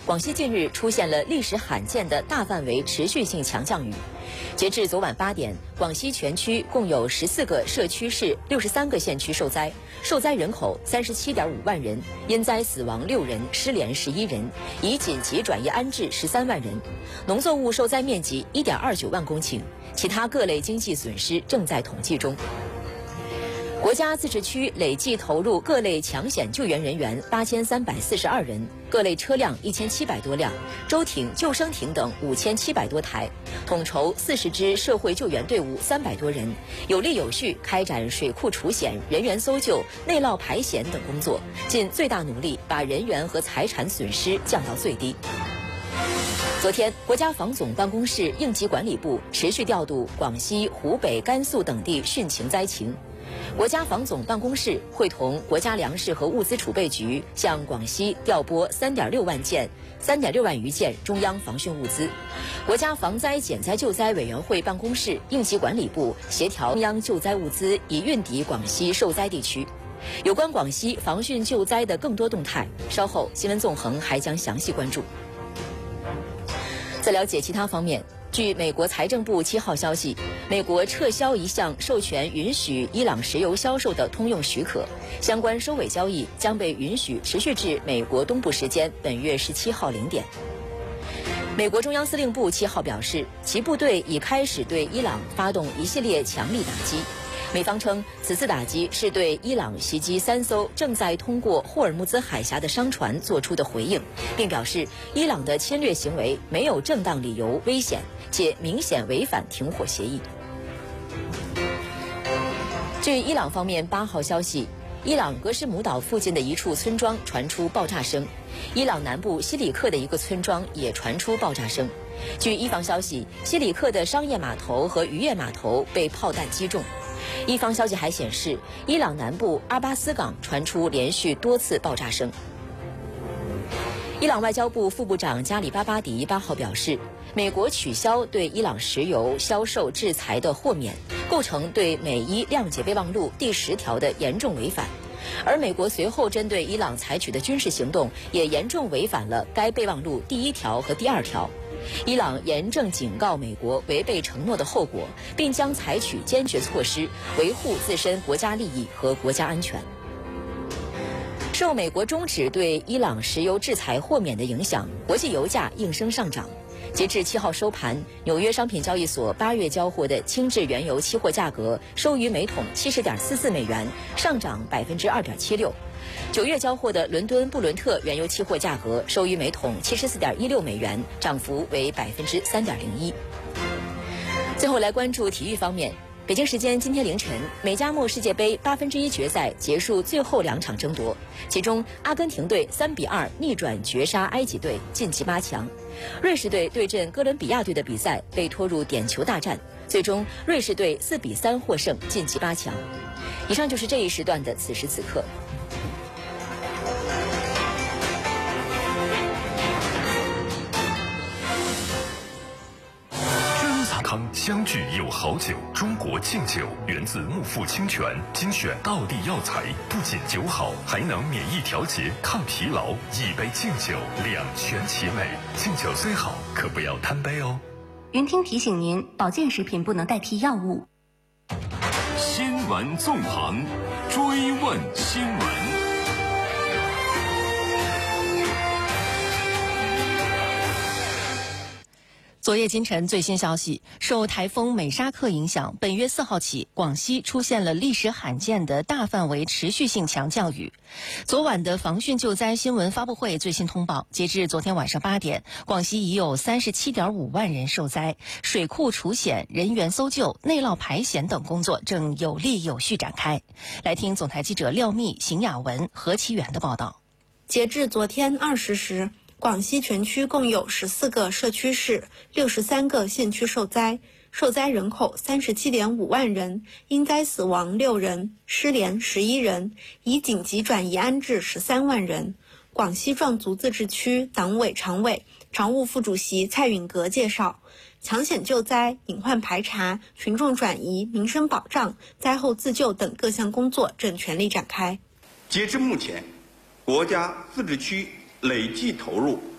广西近日出现了历史罕见的大范围持续性强降雨。截至昨晚8点，广西全区共有14个社区市、63个县区受灾，受灾人口37.5万人，因灾死亡6人，失联11人，已紧急转移安置13万人。农作物受灾面积1.29万公顷，其他各类经济损失正在统计中。国家自治区累计投入各类抢险救援人员8342人，各类车辆1700多辆，舟艇、救生艇等5700多台，统筹40支社会救援队伍300多人，有力有序开展水库除险、人员搜救、内涝排险等工作，尽最大努力把人员和财产损失降到最低。昨天，国家防总办公室应急管理部持续调度广西、湖北、甘肃等地汛情灾情。国家防总办公室会同国家粮食和物资储备局向广西调拨3.6万余件中央防汛物资。国家防灾减灾救灾委员会办公室应急管理部协调中央救灾物资已运抵广西受灾地区。有关广西防汛救灾的更多动态，稍后新闻纵横还将详细关注。在了解其他方面，据美国财政部7号消息，美国撤销一项授权允许伊朗石油销售的通用许可，相关收尾交易将被允许持续至美国东部时间本月17号0点。美国中央司令部7号表示，其部队已开始对伊朗发动一系列强力打击。美方称，此次打击是对伊朗袭击3艘正在通过霍尔木兹海峡的商船做出的回应，并表示伊朗的侵略行为没有正当理由危险，且明显违反停火协议。据伊朗方面8号消息，伊朗格什姆岛附近的一处村庄传出爆炸声，伊朗南部西里克的一个村庄也传出爆炸声。据伊方消息，西里克的商业码头和渔业码头被炮弹击中。伊方消息还显示，伊朗南部阿巴斯港传出连续多次爆炸声。伊朗外交部副部长加里巴巴迪8号表示，美国取消对伊朗石油销售制裁的豁免，构成对美伊谅解备忘录第10条的严重违反，而美国随后针对伊朗采取的军事行动也严重违反了该备忘录第1条和第2条。伊朗严正警告美国违背承诺的后果，并将采取坚决措施维护自身国家利益和国家安全。受美国终止对伊朗石油制裁豁免的影响，国际油价应声上涨。截至7号收盘，纽约商品交易所8月交货的轻质原油期货价格收于每桶70.44美元，上涨2.76%。9月交货的伦敦布伦特原油期货价格收于每桶74.16美元，涨幅为3.01%。最后来关注体育方面。北京时间今天凌晨，美加墨世界杯1/8决赛结束最后2场争夺，其中阿根廷队3比2逆转绝杀埃及队，晋级8强。瑞士队对阵哥伦比亚队的比赛被拖入点球大战，最终瑞士队4比3获胜，晋级8强。以上就是这一时段的此时此刻。 康相聚有好酒，中国敬酒源自木富清泉，精选道地药材，不仅酒好，还能免疫调节、抗疲劳。一杯敬酒，两全其美。敬酒虽好，可不要贪杯哦。 云听提醒您，保健食品不能代替药物。 新闻纵横，追问新闻。 昨夜今晨最新消息，受台风美沙克影响，本月4号起，广西出现了历史罕见的大范围持续性强降雨。昨晚的防汛救灾新闻发布会最新通报，截至昨天晚上8点，广西已有37.5万人受灾，水库除险、人员搜救、内涝排险等工作正有力有序展开。来听总台记者廖密、邢雅文、何其元的报道。 截至昨天20时，广西全区共有14个社区市、63个县区受灾，受灾人口37.5万人，因灾死亡6人，失联11人，已紧急转移安置13万人。广西壮族自治区党委常委、常务副主席蔡允格介绍，抢险救灾、隐患排查、群众转移、民生保障、灾后自救等各项工作正全力展开。 截至目前，国家自治区累计投入